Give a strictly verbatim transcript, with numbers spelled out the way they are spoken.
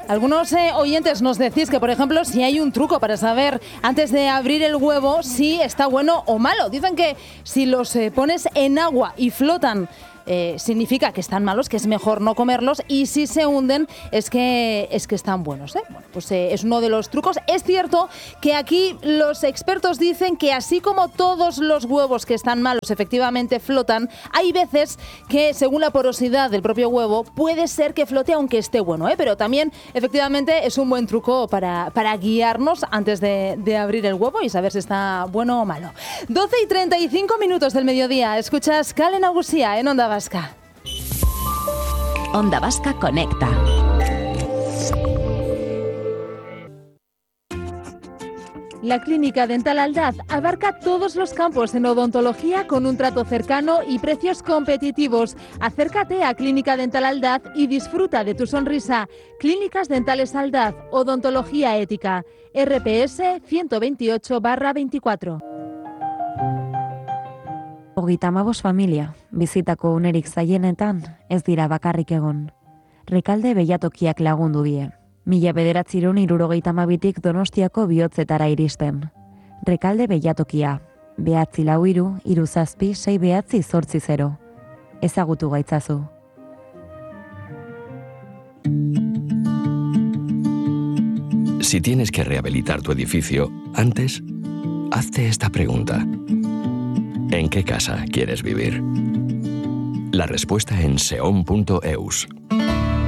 Algunos eh, oyentes nos decís que, por ejemplo, si hay un truco para saber antes de abrir el huevo si está bueno o malo. Dicen que si los eh, pones en agua y flotan, Eh, significa que están malos, que es mejor no comerlos, y si se hunden es que, es que están buenos, ¿eh? Bueno, pues eh, es uno de los trucos. Es cierto que aquí los expertos dicen que así como todos los huevos que están malos efectivamente flotan, hay veces que según la porosidad del propio huevo puede ser que flote aunque esté bueno, ¿eh? Pero también efectivamente es un buen truco para, para guiarnos antes de, de abrir el huevo y saber si está bueno o malo. doce y treinta y cinco minutos del mediodía. Escuchas Kale Nagusia en Onda Vasca. Onda Vasca Conecta. La Clínica Dental Aldaz abarca todos los campos en odontología con un trato cercano y precios competitivos. Acércate a Clínica Dental Aldaz y disfruta de tu sonrisa. Clínicas Dentales Aldaz, odontología ética. R P S ciento veintiocho barra veinticuatro. Hogeita hamabost familia, bizitako unerik zailenetan ez dira bakarrik egon. Rekalde behiatokiak lagundu die. Mila bederatziehun hirurogeita hamabitik Donostiako bihotzetara iristen. Rekalde behiatokia, behatzi lau hiru, hiru zazpi, sei behatzi zortzi zero. Ezagutu gaitzazu. Si tienes que rehabilitar tu edificio, antes, hazte esta pregunta. ¿En qué casa quieres vivir? La respuesta en seon punto eus.